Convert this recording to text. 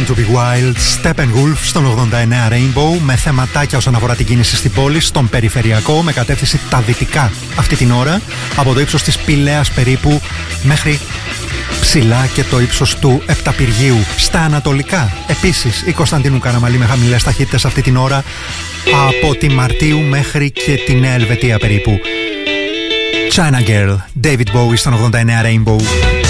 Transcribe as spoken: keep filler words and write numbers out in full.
Born to be Wild, Steppenwolf στον ογδόντα εννέα Rainbow, με θεματάκια όσον αφορά την κίνηση στην πόλη, στον περιφερειακό, με κατεύθυνση τα δυτικά αυτή την ώρα, από το ύψος της Πηλαίας περίπου μέχρι ψηλά και το ύψος του Επταπυργίου. Στα ανατολικά επίσης η Κωνσταντίνου Καραμαλή με χαμηλές ταχύτητες αυτή την ώρα, από τη Μαρτίου μέχρι και τη Νέα Ελβετία περίπου. China Girl, David Bowie στον ογδόντα εννέα Rainbow.